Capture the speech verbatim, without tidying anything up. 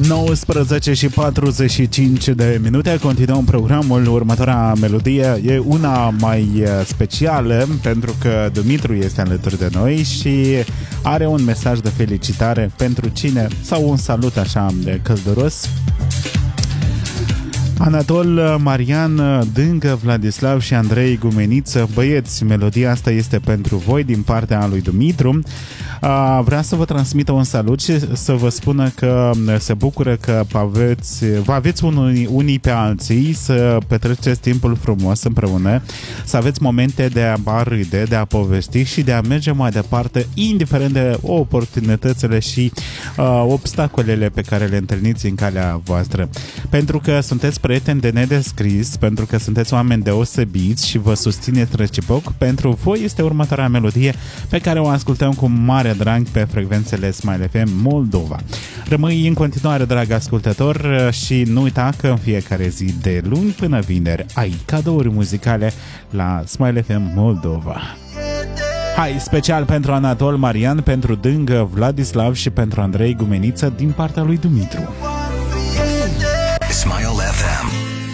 nouăsprezece și patruzeci și cinci de minute. Continuăm programul. Următoarea melodie e una mai specială pentru că Dumitru este alături de noi și are un mesaj de felicitare pentru cine sau un salut așa de călduros. Anatol, Marian, Dângă, Vladislav și Andrei Gumeniță. Băieți, melodia asta este pentru voi din partea lui Dumitru. Vrea să vă transmită un salut și să vă spună că se bucură că aveți, vă aveți unii, unii pe alții, să petreceți timpul frumos împreună, să aveți momente de a râde, de a povesti și de a merge mai departe, indiferent de oportunitățile și uh, obstacolele pe care le întâlniți în calea voastră. Pentru că sunteți prieteni de nedescris, pentru că sunteți oameni deosebiți și vă susțineți reciproc, pentru voi este următoarea melodie pe care o ascultăm cu mare drag pe frecvențele Smile F M Moldova. Rămâi în continuare, drag ascultător, și nu uita că în fiecare zi de luni până vineri ai cadouri muzicale la Smile F M Moldova. Hai, special pentru Anatol, Marian, pentru Dângă, Vladislav și pentru Andrei Gumeniță din partea lui Dumitru. Smile F M.